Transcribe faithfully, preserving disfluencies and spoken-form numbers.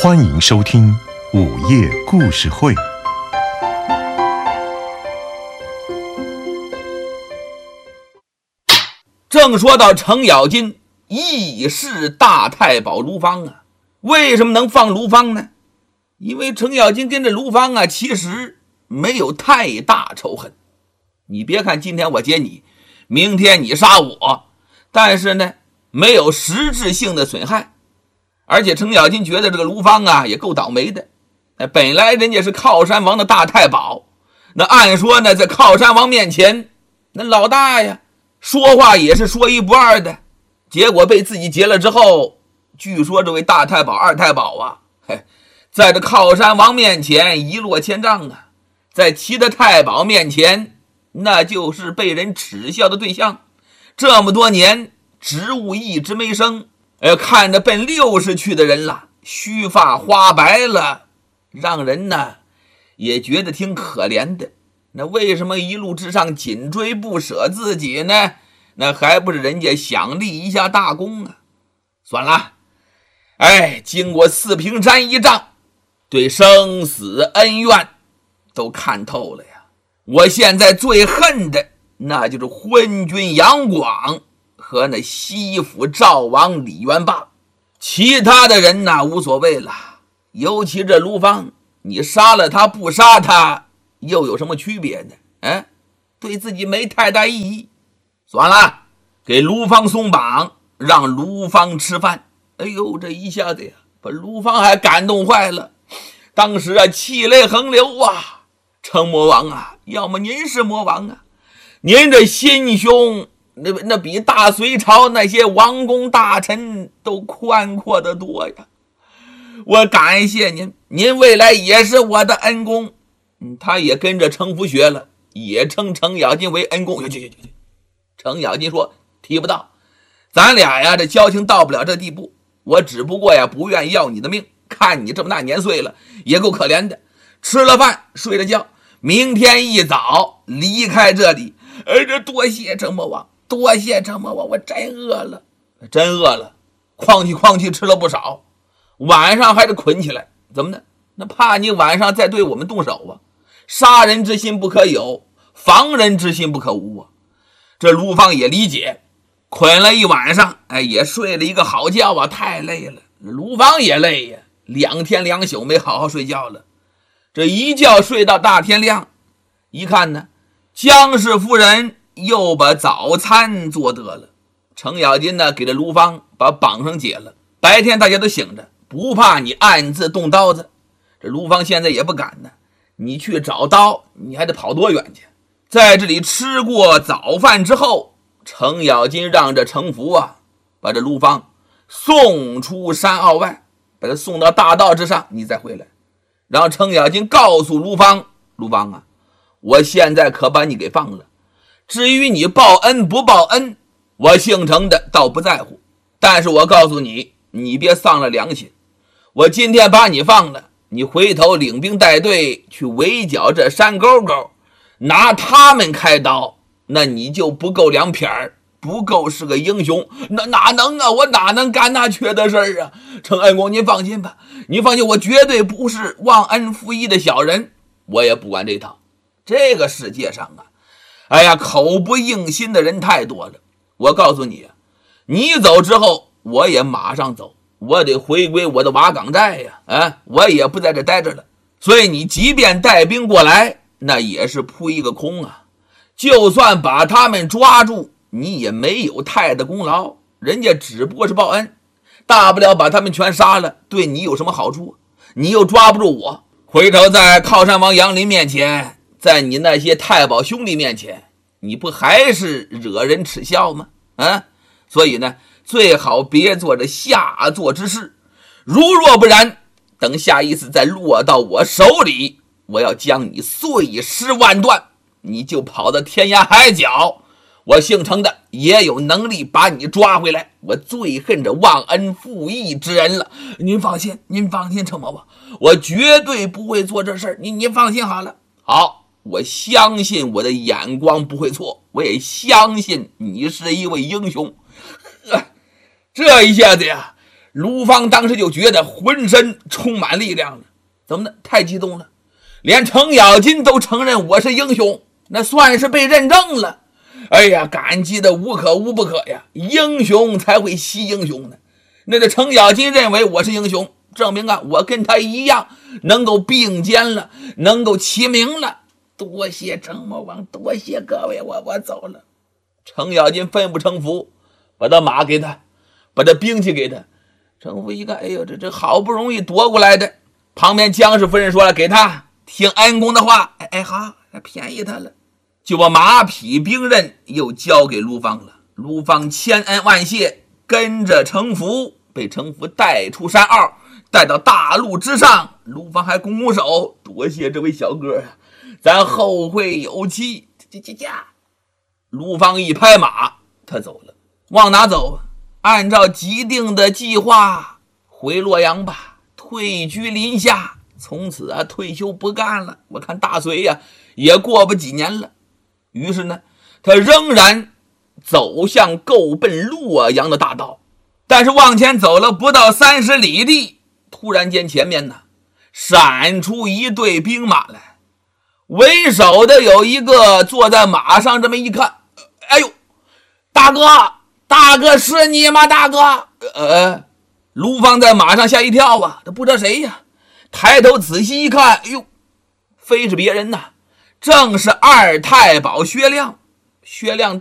欢迎收听午夜故事会。 正说到程咬金义释大太保卢芳啊，为什么能放卢芳呢？因为程咬金跟着卢芳啊，其实没有太大仇恨。你别看今天我接你，明天你杀我，但是呢，没有实质性的损害。而且程咬金觉得这个卢芳啊也够倒霉的，本来人家是靠山王的大太保，那按说呢，在靠山王面前，那老大呀说话也是说一不二的，结果被自己劫了之后，据说这位大太保二太保啊，嘿，在这靠山王面前一落千丈啊，在其他太保面前那就是被人耻笑的对象。这么多年职务一直没升，呃，看着奔六十去的人了，须发花白了，让人呢也觉得挺可怜的。那为什么一路之上紧追不舍自己呢？那还不是人家想立一下大功啊。算了，哎，经过四平山一仗，对生死恩怨都看透了呀。我现在最恨的那就是昏君杨广和那西府赵王李元霸，其他的人呢无所谓了，尤其这卢芳，你杀了他不杀他又有什么区别呢？哎，对自己没太大意义。算了，给卢芳松绑，让卢芳吃饭。哎呦，这一下子呀，把卢芳还感动坏了，当时啊气泪横流啊。程魔王啊，要么您是魔王啊，您这心胸那那比大隋朝那些王公大臣都宽阔得多呀！我感谢您，您未来也是我的恩公。嗯，他也跟着程福学了，也称程咬金为恩公。去去去去！程咬金说提不到，咱俩呀这交情到不了这地步，我只不过呀不愿意要你的命，看你这么大年岁了，也够可怜的。吃了饭，睡了觉，明天一早离开这里。哎，这多谢程魔王，多谢程魔王，我真饿了，真饿了，哐叽哐叽吃了不少，晚上还得捆起来，怎么呢？那怕你晚上再对我们动手啊！杀人之心不可有，防人之心不可无啊！这卢芳也理解，捆了一晚上，哎，也睡了一个好觉啊，太累了。卢芳也累呀，两天两宿没好好睡觉了。这一觉睡到大天亮，一看呢，姜氏夫人又把早餐做得了。程咬金呢，给这卢芳把绑上解了。白天大家都醒着，不怕你暗自动刀子。这卢芳现在也不敢呢，你去找刀，你还得跑多远去？在这里吃过早饭之后，程咬金让这程福啊，把这卢芳送出山坳外，把他送到大道之上，你再回来。然后程咬金告诉卢芳，卢芳啊，我现在可把你给放了，至于你报恩不报恩，我姓程的倒不在乎，但是我告诉你，你别丧了良心。我今天把你放了，你回头领兵带队去围剿这山沟沟，拿他们开刀，那你就不够两撇儿，不够是个英雄。那哪能啊，我哪能干那缺的事儿啊？程恩公您放心吧，你放心，我绝对不是忘恩负义的小人，我也不管这套。这个世界上啊，哎呀，口不应心的人太多了。我告诉你啊，你走之后我也马上走，我得回归我的瓦岗寨呀，啊，我也不在这待着了。所以你即便带兵过来，那也是扑一个空啊。就算把他们抓住，你也没有太大功劳，人家只不过是报恩，大不了把他们全杀了，对你有什么好处？你又抓不住我，回头在靠山王杨林面前，在你那些太保兄弟面前，你不还是惹人耻笑吗？啊，所以呢，最好别做这下作之事。如若不然，等下一次再落到我手里，我要将你碎尸万段，你就跑到天涯海角，我姓程的也有能力把你抓回来。我最恨这忘恩负义之人了。您放心，您放心，程魔王，我绝对不会做这事儿。您您放心好了。好，我相信我的眼光不会错，我也相信你是一位英雄。这一下子呀， 卢芳当时就觉得浑身充满力量了，怎么的？太激动了，连程咬金都承认我是英雄，那算是被认证了。哎呀，感激的无可无不可呀！英雄才会惜英雄呢。那这程咬金认为我是英雄，证明啊，我跟他一样能够并肩了，能够齐名了。多谢程魔王，多谢各位，我我走了。程咬金奋不称服，把他马给他，把他兵器给他。程福一看，哎呦，这这好不容易夺过来的。旁边姜氏夫人说了，给他听恩公的话。哎哎，好，便宜他了，就把马匹兵刃又交给卢芳了。卢芳千恩万谢，跟着程福，被程福带出山坳，带到大路之上。卢芳还拱拱手，多谢这位小哥啊，咱后会有期。这这这，卢芳一拍马，他走了。往哪走？按照既定的计划回洛阳吧，退居林下，从此啊退休不干了。我看大隋呀、啊、也过不几年了。于是呢，他仍然走向够奔洛阳的大道。但是往前走了不到三十里地，突然间前面呢闪出一队兵马来，为首的有一个坐在马上，这么一看，哎呦，大哥大哥，是你吗？大哥。呃卢芳在马上吓一跳啊，他不知道谁呀，抬头仔细一看，哎呦，非是别人呐，正是二太保薛亮。薛亮